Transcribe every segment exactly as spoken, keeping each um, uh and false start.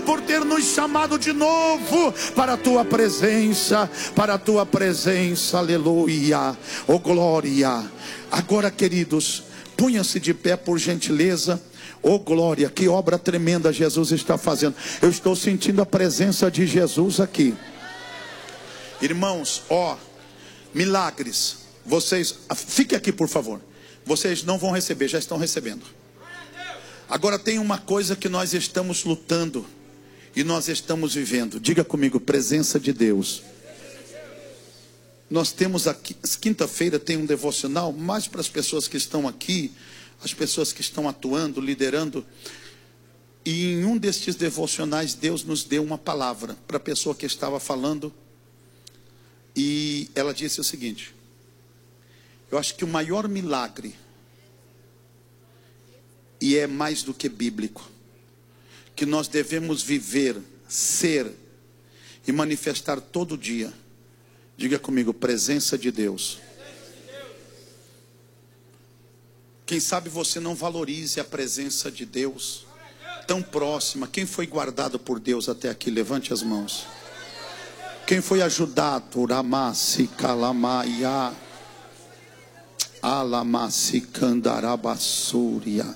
por ter nos chamado de novo para a tua presença, para a tua presença, aleluia, oh glória. Agora, queridos, punha-se de pé por gentileza. Oh glória, que obra tremenda Jesus está fazendo. Eu estou sentindo a presença de Jesus aqui. Irmãos, ó, milagres. Vocês, fique aqui por favor. Vocês não vão receber, já estão recebendo. Agora tem uma coisa que nós estamos lutando e nós estamos vivendo. Diga comigo, presença de Deus. Nós temos aqui, quinta-feira tem um devocional, mais para as pessoas que estão aqui, as pessoas que estão atuando, liderando. E em um destes devocionais Deus nos deu uma palavra para a pessoa que estava falando. E ela disse o seguinte: eu acho que o maior milagre, e é mais do que bíblico, que nós devemos viver, ser e manifestar todo dia. Diga comigo, presença de Deus. Quem sabe você não valorize a presença de Deus tão próxima. Quem foi guardado por Deus até aqui? Levante as mãos. Quem foi ajudado? Uramasi kalamaya alamasi kandarabasúria.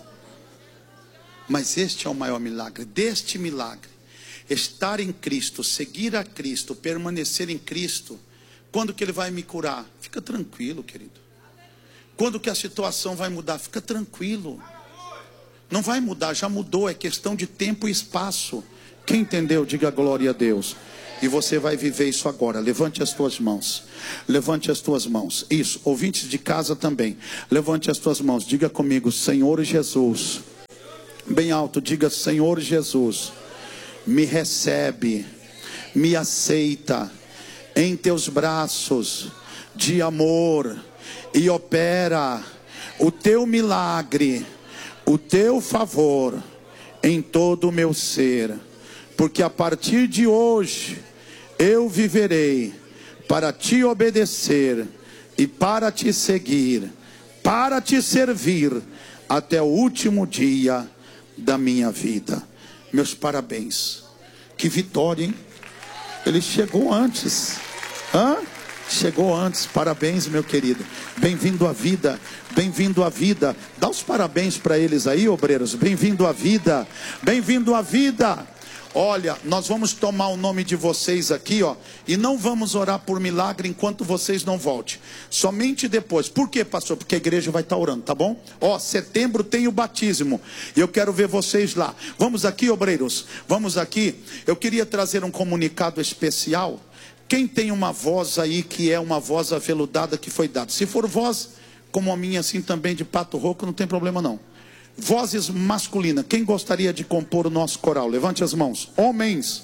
Mas este é o maior milagre. Deste milagre, estar em Cristo, seguir a Cristo, permanecer em Cristo. Quando que Ele vai me curar? Fica tranquilo, querido. Quando que a situação vai mudar? Fica tranquilo. Não vai mudar, já mudou, é questão de tempo e espaço. Quem entendeu, diga glória a Deus. E você vai viver isso agora. Levante as tuas mãos. Levante as tuas mãos. Isso, ouvintes de casa também. Levante as tuas mãos, diga comigo, Senhor Jesus. Bem alto, diga, Senhor Jesus, me recebe, me aceita em teus braços de amor e opera o teu milagre, o teu favor em todo o meu ser, porque a partir de hoje eu viverei para te obedecer e para te seguir, para te servir até o último dia da minha vida. Meus parabéns. Que vitória, hein? Ele chegou antes. Hã? Chegou antes. Parabéns, meu querido. Bem-vindo à vida. Bem-vindo à vida. Dá os parabéns para eles aí, obreiros. Bem-vindo à vida. Bem-vindo à vida. Olha, nós vamos tomar o nome de vocês aqui, ó, e não vamos orar por milagre enquanto vocês não voltem. Somente depois. Por quê, pastor? Porque a igreja vai estar orando, tá bom? Ó, setembro tem o batismo. E eu quero ver vocês lá. Vamos aqui, obreiros. Vamos aqui. Eu queria trazer um comunicado especial. Quem tem uma voz aí que é uma voz aveludada que foi dada? Se for voz como a minha, assim também de pato rouco, não tem problema não. Vozes masculinas. Quem gostaria de compor o nosso coral? Levante as mãos. Homens.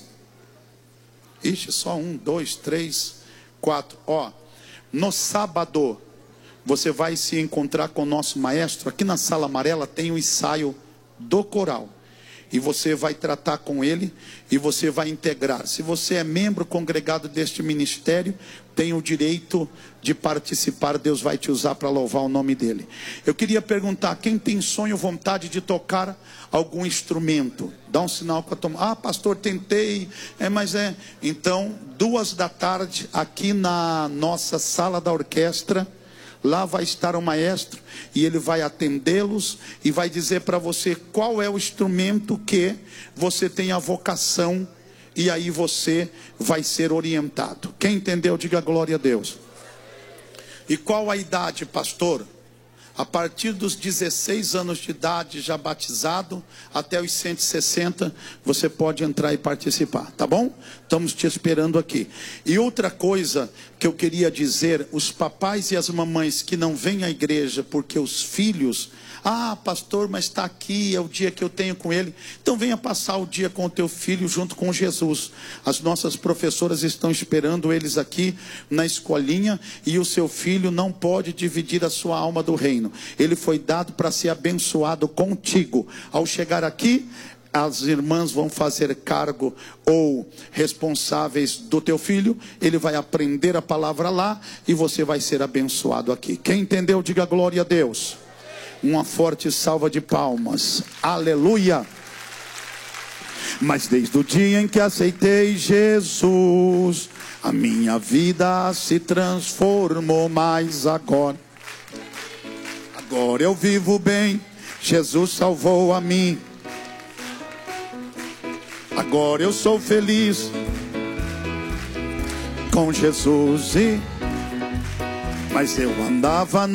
Ixi, só um, dois, três, quatro. Ó, no sábado você vai se encontrar com o nosso maestro. Aqui na sala amarela tem o ensaio do coral. E você vai tratar com ele e você vai integrar. Se você é membro congregado deste ministério, tem o direito de participar. Deus vai te usar para louvar o nome dele. Eu queria perguntar, quem tem sonho, vontade de tocar algum instrumento? Dá um sinal para tomar. Ah, pastor, tentei, é, mas é. Então, duas da tarde, aqui na nossa sala da orquestra, lá vai estar o maestro e ele vai atendê-los e vai dizer para você qual é o instrumento que você tem a vocação, e aí você vai ser orientado. Quem entendeu, diga glória a Deus. E qual a idade, pastor? A partir dos dezesseis anos de idade, já batizado, até os cento e sessenta, você pode entrar e participar, tá bom? Estamos te esperando aqui. E outra coisa que eu queria dizer, os papais e as mamães que não vêm à igreja porque os filhos, ah, pastor, mas está aqui, é o dia que eu tenho com ele. Então venha passar o dia com o teu filho junto com Jesus. As nossas professoras estão esperando eles aqui na escolinha, e o seu filho não pode dividir a sua alma do reino. Ele foi dado para ser abençoado contigo. Ao chegar aqui, as irmãs vão fazer cargo ou responsáveis do teu filho. Ele vai aprender a palavra lá e você vai ser abençoado aqui. Quem entendeu, diga glória a Deus. Uma forte salva de palmas. Aleluia. Mas desde o dia em que aceitei Jesus, a minha vida se transformou. Mas agora, agora eu vivo bem. Jesus salvou a mim. Agora eu sou feliz com Jesus. E... mas eu andava